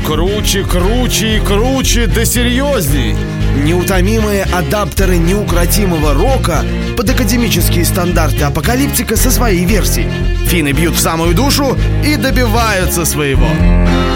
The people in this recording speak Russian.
круче, круче и круче, да серьезней. Неутомимые адаптеры неукротимого рока под академические стандарты апокалиптика со своей версией. Финны бьют в самую душу и добиваются своего.